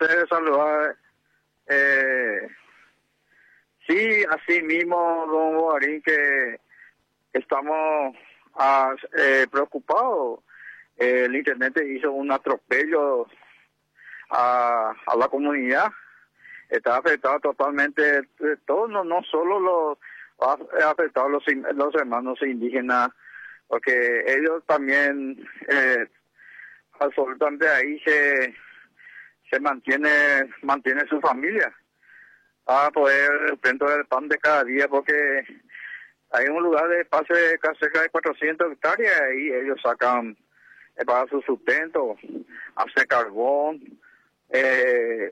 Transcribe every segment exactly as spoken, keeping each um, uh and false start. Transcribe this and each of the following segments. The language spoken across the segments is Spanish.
placer saludar. Eh, sí, así mismo, don Bogarín, que estamos ah, eh, preocupados. Eh, el intendente hizo un atropello a, a la comunidad. Está afectado totalmente eh, todo, no, no solo los ha afectado los, los hermanos indígenas, porque ellos también eh, absolutamente ahí se se mantiene mantiene su familia a poder dentro del pan de cada día, porque hay un lugar de espacio de cerca de cuatrocientas hectáreas y ellos sacan eh, para su sustento, hace carbón, eh,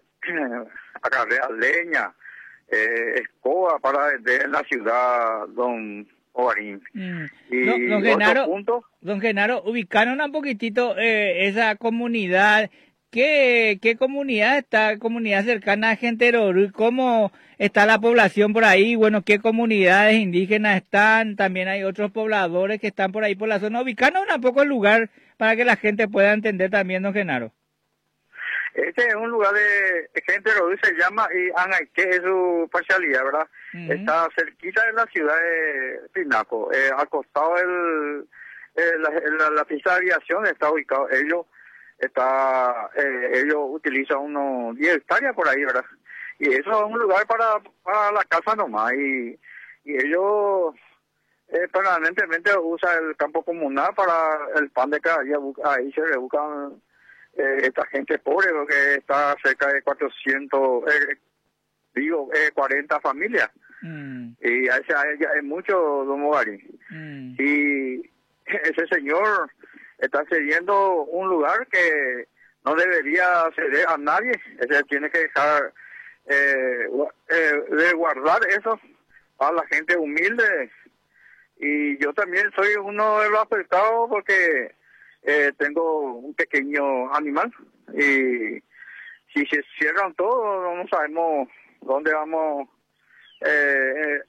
acarrea leña, eh, escoba para vender en la ciudad, don Bogarín. Mm. Y Don, don Genaro, punto, don Genaro, ubicaron un poquitito eh, esa comunidad. ¿Qué, qué comunidad está, comunidad cercana a Genterorú? ¿Cómo está la población por ahí? Bueno, ¿qué comunidades indígenas están? También hay otros pobladores que están por ahí por la zona. Ubicaron un poco el lugar para que la gente pueda entender también, don Genaro. Este es un lugar de Genterorú, se llama, y Angaique es su parcialidad, ¿verdad? Uh-huh. Está cerquita de la ciudad de Pinaco, eh, al costado del, eh, la, la, la pista de aviación está ubicado. Ellos está eh, ellos utilizan unos diez hectáreas por ahí, ¿verdad? Y eso es un lugar para, para la casa nomás, y, y ellos eh, permanentemente usan el campo comunal para el pan de cada día. Ahí se rebuscan eh, esta gente pobre, porque está cerca de cuatrocientos, eh, digo, eh, cuarenta familias. Mm. Y hay, hay, hay mucho, don Bogarín. Mm. Y ese señor está cediendo un lugar que no debería ceder a nadie. Ese tiene que dejar eh, eh, de guardar eso a la gente humilde. Y yo también soy uno de los afectados porque eh, tengo un pequeño animal, y si se cierran todo no sabemos dónde vamos eh, eh,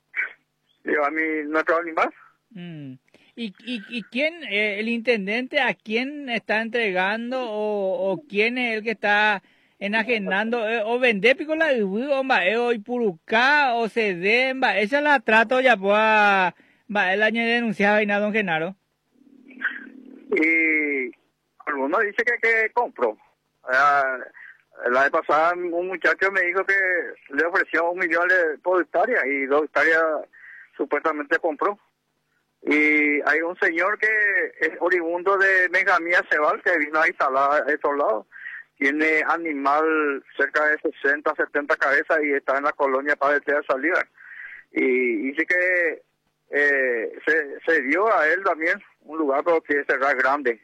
llevar mi, nuestro animal. Mm. ¿Y, y, y quién, eh, el intendente, a quién está entregando o, o quién es el que está enajenando? Eh, o vende picola de o mbae o ipurucá o cede, mbae, esa la trato ya pues el año de denunciar a don Genaro. Y algunos dicen que, que compró. Uh, la vez pasada un muchacho me dijo que le ofreció un millón de, por hectárea, y dos hectáreas supuestamente compró. Y hay un señor que es oriundo de Benjamín Acebal, que vino a instalar a estos lados. Tiene animal cerca de sesenta, setenta cabezas y está en la colonia Padre de Salida. Y dice que eh, se, se dio a él también un lugar, pero que será grande.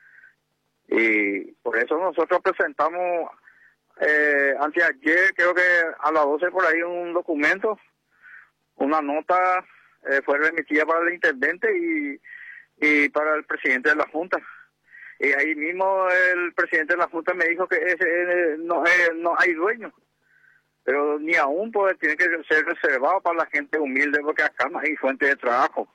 Y por eso nosotros presentamos eh, anteayer, creo que a las doce por ahí, un documento, una nota. Eh, fue remitida para el intendente y, y para el presidente de la Junta. Y ahí mismo el presidente de la Junta me dijo que ese, eh, no, eh, no hay dueño. Pero ni aún pues tiene que ser reservado para la gente humilde, porque acá no hay fuente de trabajo.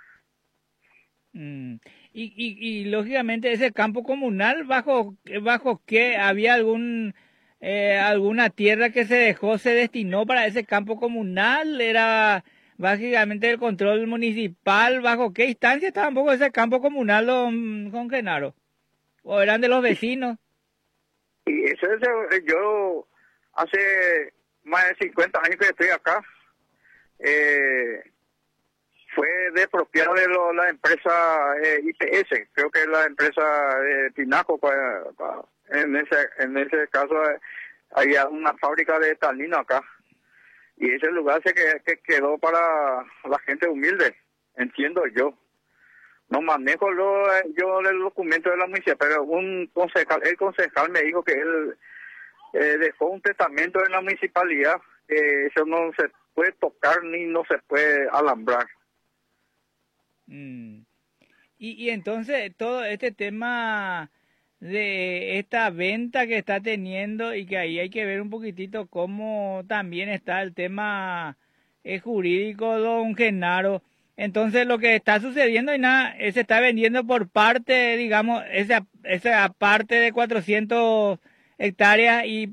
Mm. Y, y, y lógicamente ese campo comunal, ¿bajo, bajo qué? ¿Había algún eh, alguna tierra que se dejó, se destinó para ese campo comunal? ¿Era básicamente el control municipal? ¿Bajo qué instancia estaba un poco ese campo comunal, don, don Genaro? ¿O eran de los vecinos? Y eso es, yo hace más de cincuenta años que estoy acá. Eh, fue de propiedad de lo, la empresa eh, I P S, creo que es la empresa de Pinaco. Para, para, en ese en ese caso eh, había una fábrica de tanino acá. Y ese lugar se que, que quedó para la gente humilde, entiendo yo. No manejo lo, yo el documento de la municipalidad, pero un concejal, el concejal me dijo que él eh, dejó un testamento en la municipalidad, que eso no se puede tocar ni no se puede alambrar. Mm. Y, y entonces todo este tema de esta venta que está teniendo, y que ahí hay que ver un poquitito cómo también está el tema eh, jurídico, don Genaro. Entonces lo que está sucediendo y nada, se está vendiendo por parte, digamos, esa, esa parte de cuatrocientas hectáreas, y